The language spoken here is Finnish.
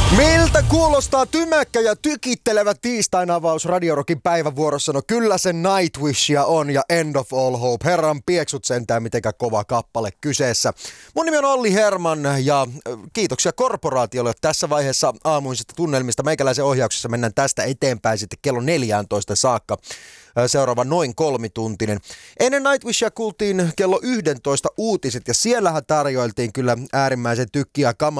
Miltä kuulostaa tymäkkä ja tykittelevä tiistain avaus Radio Rockin päivävuorossa? No kyllä se Nightwishia on ja End of All Hope. Herran pieksut sentään, mitenkä kova kappale kyseessä. Mun nimi on Olli Herman ja kiitoksia korporaatiolle tässä vaiheessa aamuisista tunnelmista. Meikäläisen ohjauksessa mennään tästä eteenpäin sitten kello 14 saakka. Seuraava noin 3-tuntinen. Ennen Nightwishia kuultiin kello 11 uutiset ja siellähän tarjoiltiin kyllä äärimmäisen tykkiä kamaa.